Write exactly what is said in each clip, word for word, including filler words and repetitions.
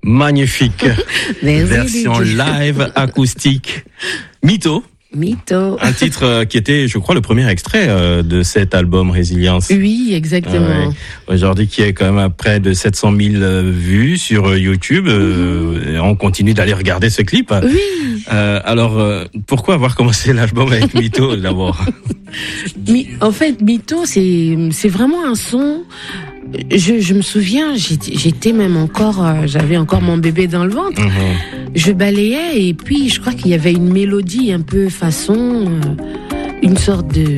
Magnifique. Version live acoustique. Mytho. Mytho. Un titre qui était, je crois, le premier extrait de cet album Résilience. Oui, exactement. Ouais. Aujourd'hui, qui est quand même à près de sept cent mille vues sur YouTube. Mmh. On continue d'aller regarder ce clip. Oui. Euh, alors, pourquoi avoir commencé l'album avec Mytho d'abord? En fait, Mytho, c'est c'est vraiment un son. Je, je me souviens, j'étais, j'étais même encore, euh, j'avais encore mon bébé dans le ventre. Mmh. Je balayais et puis je crois qu'il y avait une mélodie un peu façon, euh, une sorte de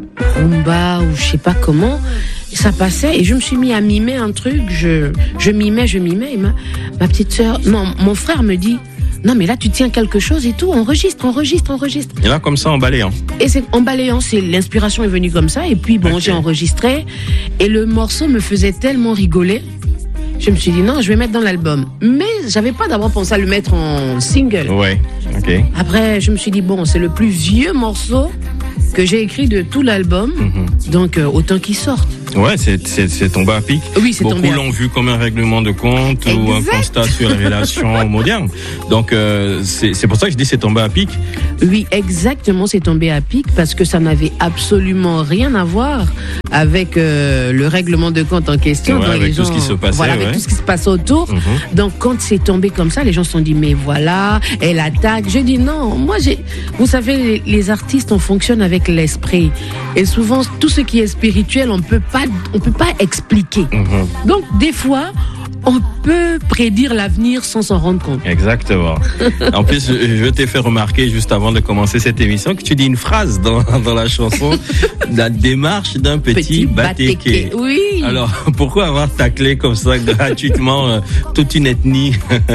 rumba ou je sais pas comment. Ça passait et je me suis mis à mimer un truc. Je, je mimais, je mimais. Et ma, ma petite sœur, non, mon frère me dit. Non, mais là, tu tiens quelque chose et tout, enregistre, enregistre, enregistre. Et là, comme ça, en balayant. Et c'est en balayant, c'est, l'inspiration est venue comme ça. Et puis, bon, okay. J'ai enregistré. Et le morceau me faisait tellement rigoler. Je me suis dit, non, je vais mettre dans l'album. Mais j'avais pas d'abord pensé à le mettre en single. Ouais, ok. Après, je me suis dit, bon, c'est le plus vieux morceau que j'ai écrit de tout l'album. Mm-hmm. Donc, euh, autant qu'il sorte. Ouais, c'est, c'est, c'est tombé à pic. Oui, c'est Beaucoup tombé à l'ont vu comme un règlement de compte exact. Ou un constat sur les relations modernes. Donc, euh, c'est, c'est pour ça que je dis c'est tombé à pic. Oui, exactement, c'est tombé à pic parce que ça n'avait absolument rien à voir avec euh, le règlement de compte en question. Ouais, avec les tout gens, ce qui se passait. Voilà, avec ouais. tout ce qui se passait autour. Mm-hmm. Donc, quand c'est tombé comme ça, les gens se sont dit, mais voilà, elle attaque. Je dis non, moi, j'ai. Vous savez, les, les artistes, on fonctionne avec l'esprit. Et souvent, tout ce qui est spirituel, on peut pas on peut pas expliquer. Mmh. Donc, des fois, on peut prédire l'avenir sans s'en rendre compte. Exactement. En plus, je t'ai fait remarquer juste avant de commencer cette émission que tu dis une phrase dans, dans la chanson, la démarche d'un petit, petit batéké. Oui. Alors, pourquoi avoir taclé comme ça gratuitement euh, toute une ethnie?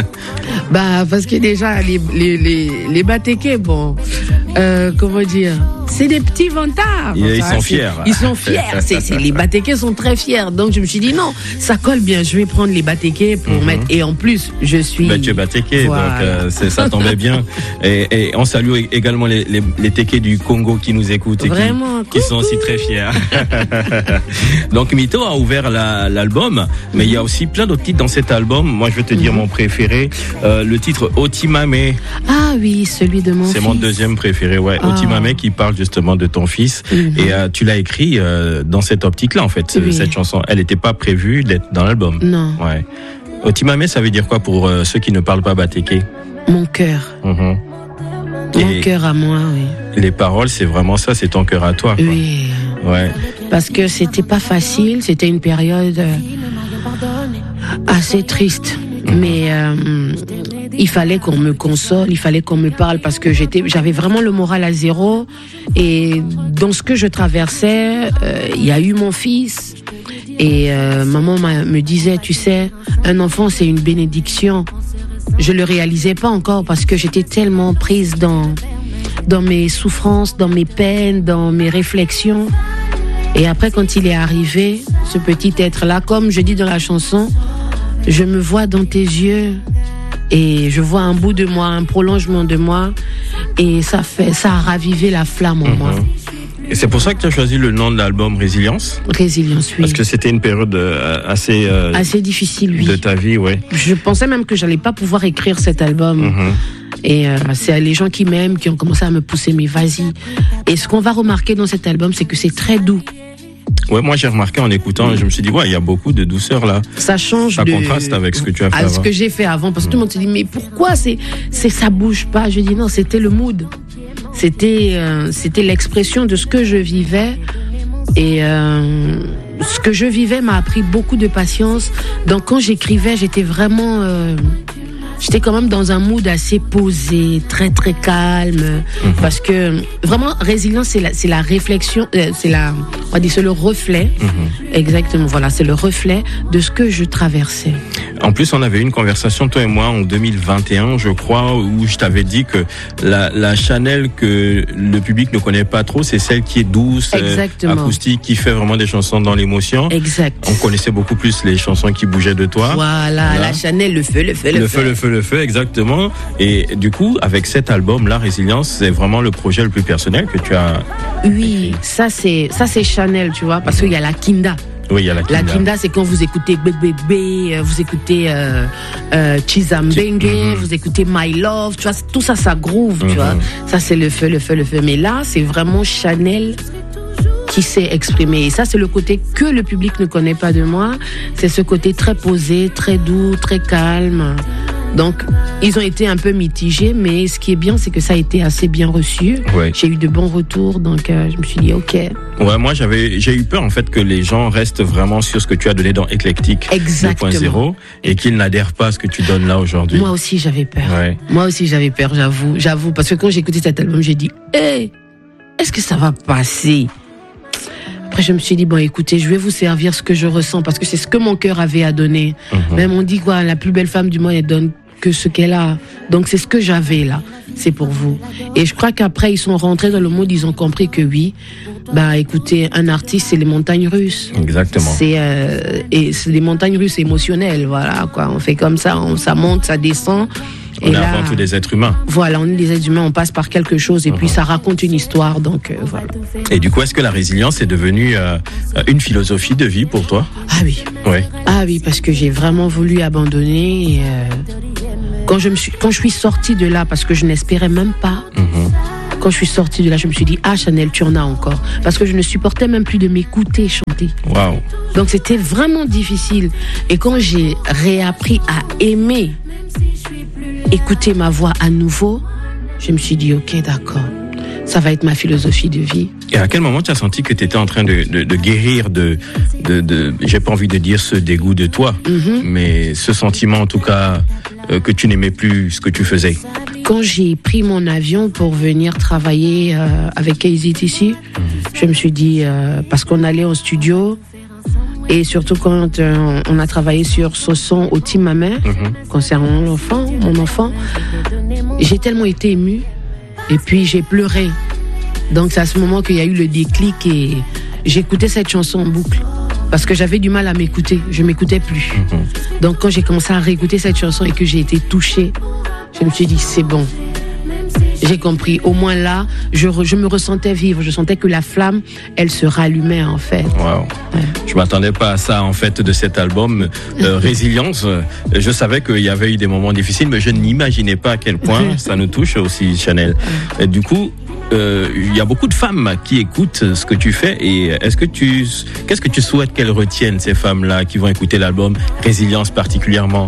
Bah, parce que déjà, les, les, les, les batékés, bon, euh, comment dire, c'est des petits vantards. Ils, ils sont fiers. Ils sont fiers. c'est, c'est, les batékés sont très fiers. Donc, je me suis dit, non, ça colle bien. Je vais prendre les batékés pour mm-hmm. mettre. Et en plus, je suis. Bah, tu es batéké, voilà. Donc euh, c'est, ça tombait bien. Et, et on salue également les, les, les tékés du Congo qui nous écoutent et Vraiment, qui, qui sont aussi très fiers. Donc, Mytho a ouvert la, l'album, mais il y a aussi plein d'autres titres dans cet album. Moi, je vais te dire mm-hmm. mon préféré, euh, le titre Otimame. Ah oui, celui de mon c'est fils. C'est mon deuxième préféré, ouais. Ah. Otimame qui parle justement de ton fils. Mm-hmm. Et euh, tu l'as écrit euh, dans cette optique-là, en fait, oui. cette chanson. Elle n'était pas prévue d'être dans l'album. Non. Ouais. Otimame, ça veut dire quoi pour euh, ceux qui ne parlent pas batéké? Mon cœur. Mm-hmm. Mon cœur à moi, oui. Les paroles, c'est vraiment ça, c'est ton cœur à toi. Quoi. Oui. Ouais. Parce que c'était pas facile, c'était une période assez triste. Mmh. Mais euh, il fallait qu'on me console, il fallait qu'on me parle parce que j'étais, j'avais vraiment le moral à zéro. Et dans ce que je traversais, euh, il y a eu mon fils. Et euh, maman me disait, tu sais, un enfant c'est une bénédiction. Je le réalisais pas encore parce que j'étais tellement prise dans dans mes souffrances, dans mes peines, dans mes réflexions. Et après, quand il est arrivé, ce petit être-là, comme je dis dans la chanson, je me vois dans tes yeux et je vois un bout de moi, un prolongement de moi, et ça fait, ça a ravivé la flamme en mmh. moi. Et c'est pour ça que tu as choisi le nom de l'album Résilience. Résilience, oui. Parce que c'était une période assez euh, assez difficile, oui. de ta vie, ouais. Je pensais même que j'allais pas pouvoir écrire cet album. Mmh. Et euh, c'est les gens qui m'aiment qui ont commencé à me pousser, mais vas-y. Et ce qu'on va remarquer dans cet album, c'est que c'est très doux. Ouais, moi j'ai remarqué en écoutant, mmh. je me suis dit ouais, il y a beaucoup de douceur là. Ça change ça de contraste avec ce que tu as fait à avant. ce que j'ai fait avant, parce que mmh. tout le monde se dit mais pourquoi c'est c'est ça bouge pas. Je dis non, c'était le mood, c'était euh, c'était l'expression de ce que je vivais et euh, ce que je vivais m'a appris beaucoup de patience. Donc quand j'écrivais, j'étais vraiment euh, j'étais quand même dans un mood assez posé, très très calme, mmh. parce que vraiment résilience c'est la c'est la réflexion, euh, c'est la on va dire c'est le reflet, mmh. exactement voilà c'est le reflet de ce que je traversais. En plus, on avait eu une conversation toi et moi en deux mille vingt et un, je crois, où je t'avais dit que la, la Chanel que le public ne connaît pas trop, c'est celle qui est douce, euh, acoustique, qui fait vraiment des chansons dans l'émotion. Exact. On connaissait beaucoup plus les chansons qui bougeaient de toi. Voilà, voilà. La Chanel, le feu, le feu, le, le feu. feu, le feu, le feu, exactement. Et du coup, avec cet album, La Résilience, c'est vraiment le projet le plus personnel que tu as. Oui, écrit. ça c'est ça c'est Chanel, tu vois, parce mmh. qu'il y a la Kinda. Oui, il y a la kinda. La kinda, c'est quand vous écoutez Bébé, vous écoutez euh, euh, Chizambenge, mm-hmm. vous écoutez My Love, tu vois, tout ça, ça groove, mm-hmm. tu vois. Ça, c'est le feu, le feu, le feu. Mais là, c'est vraiment Chanel qui s'est exprimé. Et ça, c'est le côté que le public ne connaît pas de moi. C'est ce côté très posé, très doux, très calme. Donc, ils ont été un peu mitigés, mais ce qui est bien, c'est que ça a été assez bien reçu. Ouais. J'ai eu de bons retours, donc euh, je me suis dit, ok. Ouais, moi, j'avais, j'ai eu peur, en fait, que les gens restent vraiment sur ce que tu as donné dans Éclectique deux point zéro et qu'ils n'adhèrent pas à ce que tu donnes là aujourd'hui. Moi aussi, j'avais peur. Ouais. Moi aussi, j'avais peur, j'avoue. J'avoue, parce que quand j'ai écouté cet album, j'ai dit, hé, hey, est-ce que ça va passer? Après, je me suis dit, bon, écoutez, je vais vous servir ce que je ressens, parce que c'est ce que mon cœur avait à donner. Mm-hmm. Même on dit, quoi, la plus belle femme du monde, elle donne que ce qu'elle a. Donc, c'est ce que j'avais là. C'est pour vous. Et je crois qu'après, ils sont rentrés dans le monde, ils ont compris que oui, bah, écoutez, un artiste, c'est les montagnes russes. Exactement. C'est, euh, et c'est des montagnes russes émotionnelles, voilà, quoi. On fait comme ça, on, ça monte, ça descend. On est avant tout des êtres humains. Voilà, on est des êtres humains, on passe par quelque chose et uh-huh. puis ça raconte une histoire, donc euh, voilà. Et du coup, est-ce que la résilience est devenue euh, une philosophie de vie pour toi? Ah oui. Ouais. Ah oui, parce que j'ai vraiment voulu abandonner. Et, euh, quand je me suis, quand je suis sortie de là, parce que je n'espérais même pas. Uh-huh. Quand je suis sortie de là, je me suis dit, ah Chanel, tu en as encore. Parce que je ne supportais même plus de m'écouter chanter. Waouh. Donc c'était vraiment difficile. Et quand j'ai réappris à aimer écouter ma voix à nouveau, je me suis dit, ok, d'accord, ça va être ma philosophie de vie. Et à quel moment tu as senti que tu étais en train de, de, de guérir de, de, de, j'ai pas envie de dire ce dégoût de toi, mm-hmm. mais ce sentiment en tout cas euh, que tu n'aimais plus ce que tu faisais? Quand j'ai pris mon avion pour venir travailler euh, avec K Z T C, mm-hmm. je me suis dit, euh, parce qu'on allait au studio, et surtout quand euh, on a travaillé sur ce son au Team Ma Main, mm-hmm. concernant l'enfant, mon enfant, j'ai tellement été émue et puis j'ai pleuré. Donc c'est à ce moment qu'il y a eu le déclic et j'écoutais cette chanson en boucle parce que j'avais du mal à m'écouter, je m'écoutais plus. Mm-hmm. Donc quand j'ai commencé à réécouter cette chanson et que j'ai été touchée, je me suis dit c'est bon. J'ai compris. Au moins là, je, re, je me ressentais vivre. Je sentais que la flamme, elle se rallumait en fait. Wow. Ouais. Je m'attendais pas à ça en fait de cet album euh, Résilience. Je savais qu'il y avait eu des moments difficiles, mais je n'imaginais pas à quel point ça nous touche aussi, Chanel. Et du coup, euh, il y a beaucoup de femmes qui écoutent ce que tu fais. Et est-ce que tu, qu'est-ce que tu souhaites qu'elles retiennent, ces femmes-là qui vont écouter l'album Résilience particulièrement?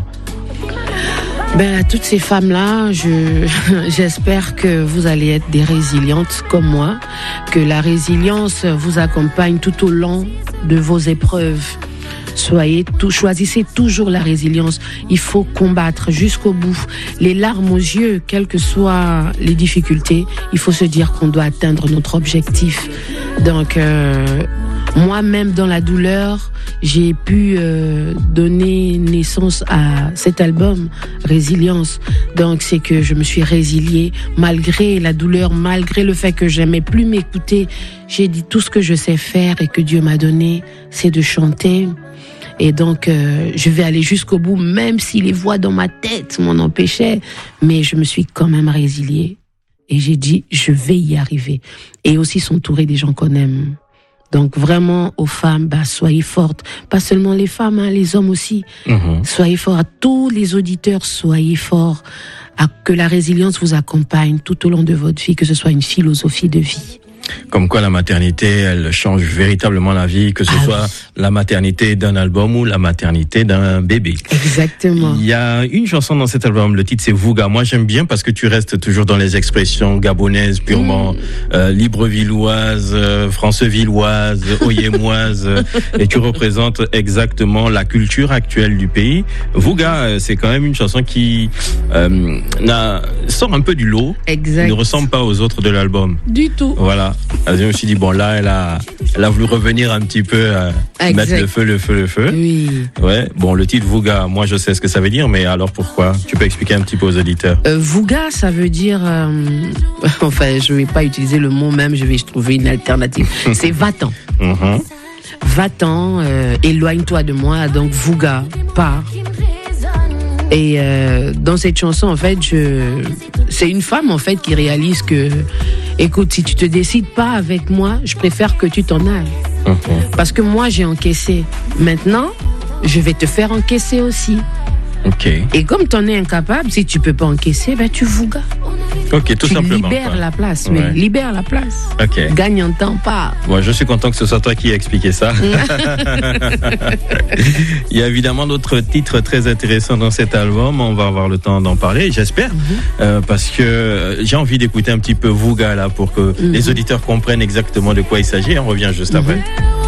Ben, à toutes ces femmes-là, je, j'espère que vous allez être des résilientes comme moi, que la résilience vous accompagne tout au long de vos épreuves. Soyez tout, choisissez toujours la résilience. Il faut combattre jusqu'au bout. Les larmes aux yeux, quelles que soient les difficultés, il faut se dire qu'on doit atteindre notre objectif. Donc, euh, moi-même dans la douleur, j'ai pu euh, donner naissance à cet album Résilience. Donc c'est que je me suis résiliée malgré la douleur, malgré le fait que j'aimais plus m'écouter. J'ai dit tout ce que je sais faire et que Dieu m'a donné, c'est de chanter. Et donc euh, je vais aller jusqu'au bout, même si les voix dans ma tête m'en empêchaient. Mais je me suis quand même résiliée et j'ai dit je vais y arriver. Et aussi s'entourer des gens qu'on aime. Donc vraiment aux femmes, bah soyez fortes. Pas seulement les femmes, hein, les hommes aussi. Mmh. Soyez forts. À tous les auditeurs, soyez forts. À que la résilience vous accompagne tout au long de votre vie, que ce soit une philosophie de vie. Comme quoi la maternité, elle change véritablement la vie, que ce ah soit oui. la maternité d'un album ou la maternité d'un bébé. Exactement. Il y a une chanson dans cet album, le titre c'est Vouga. Moi j'aime bien parce que tu restes toujours dans les expressions gabonaises, purement mmh. euh, librevilloises, euh, francevilloises, oyémoises, et tu représentes exactement la culture actuelle du pays. Vouga, c'est quand même une chanson qui euh, n'a, sort un peu du lot, exact. Ne ressemble pas aux autres de l'album. Du tout. Voilà. Alors, je me suis dit, bon, là, elle a, elle a voulu revenir un petit peu, euh, mettre le feu, le feu, le feu. Oui. Ouais. Bon, le titre Vouga, moi, je sais ce que ça veut dire, mais alors pourquoi? Tu peux expliquer un petit peu aux auditeurs? Euh, Vouga, ça veut dire, euh, enfin, je vais pas utiliser le mot même, je vais trouver une alternative. C'est va-t'en. Mm-hmm. Va-t'en, euh, éloigne-toi de moi, donc Vouga, pars. Et euh, dans cette chanson, en fait, je... c'est une femme en fait qui réalise que, écoute, si tu te décides pas avec moi, je préfère que tu t'en ailles. Mm-hmm. Parce que moi, j'ai encaissé. Maintenant, je vais te faire encaisser aussi. Ok. Et comme tu en es incapable, si tu peux pas encaisser, ben tu fougas. Ok, tout tu simplement. Libère quoi. la place, ouais. mais libère la place. Ok. Gagne en temps pas. Bon, je suis content que ce soit toi qui ai expliqué ça. Il y a évidemment d'autres titres très intéressants dans cet album. On va avoir le temps d'en parler, j'espère, mm-hmm. euh, parce que j'ai envie d'écouter un petit peu Vouga là pour que mm-hmm. les auditeurs comprennent exactement de quoi il s'agit. On revient juste mm-hmm. après.